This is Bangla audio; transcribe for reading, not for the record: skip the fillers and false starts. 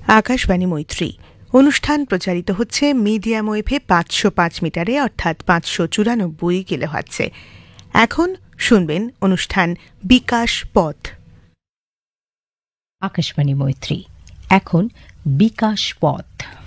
আকাশবাণী মৈত্রী অনুষ্ঠান প্রচারিত হচ্ছে মিডিয়াম ওয়েভে 505 মিটারে অর্থাৎ 594 কিলোহার্টজে। এখন শুনবেন অনুষ্ঠান বিকাশ পথ। আকাশবাণী মৈত্রী, এখন বিকাশ পথ।